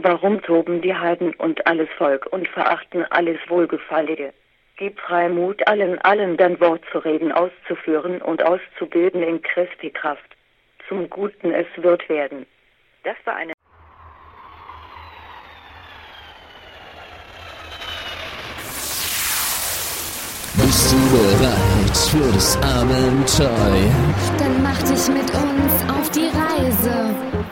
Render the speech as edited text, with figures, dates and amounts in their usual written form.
Warum toben die Heiden und alles Volk und verachten alles Wohlgefallige? Gib frei Mut allen dein Wort zu reden, auszuführen und auszubilden in Christi Kraft. Zum Guten es wird werden. Das war eine Bist du bereit für das Abenteuer? Dann mach dich mit uns auf die Reise.